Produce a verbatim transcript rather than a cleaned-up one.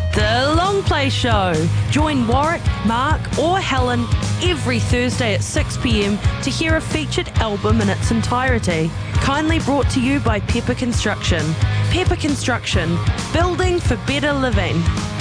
The Long Play Show. Join Warwick, Mark or Helen every Thursday at six p m to hear a featured album in its entirety. Kindly brought to you by Pepper Construction. Pepper Construction, building for better living.